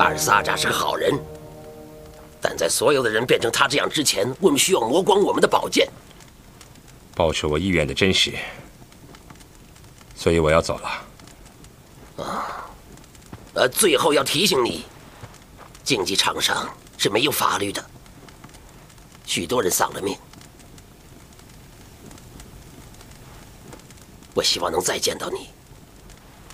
阿尔萨扎是个好人，但在所有的人变成他这样之前，我们需要磨光我们的宝剑， 保持我意愿的真实。所以我要走了。 最后要提醒你，竞技场上是没有法律的，许多人丧了命。我希望能再见到你。